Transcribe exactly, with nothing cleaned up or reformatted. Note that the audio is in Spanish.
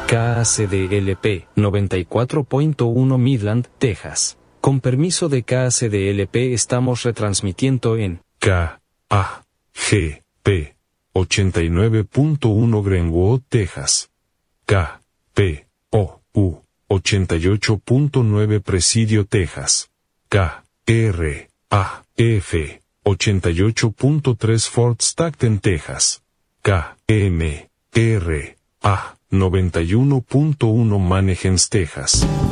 K A C D L P noventa y cuatro punto uno Midland, Texas. Con permiso de K A C D L P estamos retransmitiendo en K A G P ochenta y nueve punto uno Greenwood, Texas. K P O U ochenta y ocho punto nueve Presidio, Texas. K R A F ochenta y ocho punto tres Fort Stockton, Texas. K M R A noventa y uno punto uno Manheim, Texas.